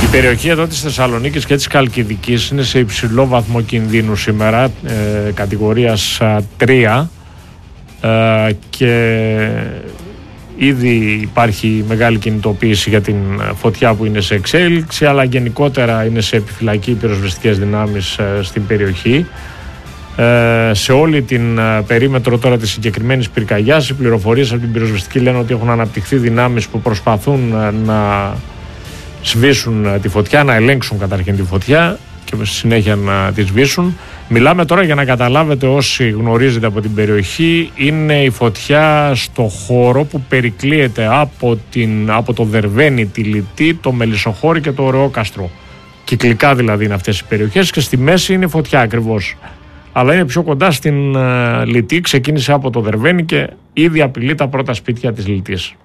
Η περιοχή εδώ της Θεσσαλονίκης και της Χαλκιδικής είναι σε υψηλό βαθμό κινδύνου σήμερα, κατηγορίας 3, και ήδη υπάρχει μεγάλη κινητοποίηση για την φωτιά που είναι σε εξέλιξη, αλλά γενικότερα είναι σε επιφυλακή οι πυροσβεστικές δυνάμεις στην περιοχή. Σε όλη την περίμετρο τώρα της συγκεκριμένης πυρκαγιάς, οι πληροφορίες από την πυροσβεστική λένε ότι έχουν αναπτυχθεί δυνάμεις που προσπαθούν να σβήσουν τη φωτιά, να ελέγξουν καταρχήν τη φωτιά και στη συνέχεια να τη σβήσουν. Μιλάμε τώρα, για να καταλάβετε όσοι γνωρίζετε από την περιοχή, είναι η φωτιά στο χώρο που περικλείεται από το Δερβαίνη, τη Λυτή, το Μελισσοχώρι και το Ωρεόκαστρο. Κυκλικά δηλαδή είναι αυτές οι περιοχές και στη μέση είναι φωτιά ακριβώς. Αλλά είναι πιο κοντά στην Λυτή, ξεκίνησε από το Δερβαίνη και ήδη απειλεί τα πρώτα σπίτια της Λυτής.